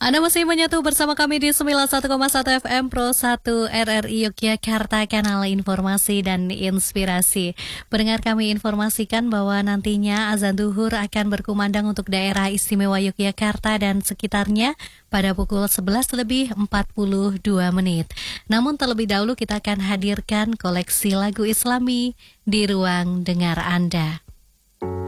Anda masih menyatu bersama kami di 91,1 FM Pro 1 RRI Yogyakarta, kanal informasi dan inspirasi. Pendengar, kami informasikan bahwa nantinya azan zuhur akan berkumandang untuk daerah istimewa Yogyakarta dan sekitarnya pada pukul 11:42. Namun terlebih dahulu kita akan hadirkan koleksi lagu Islami di ruang dengar Anda.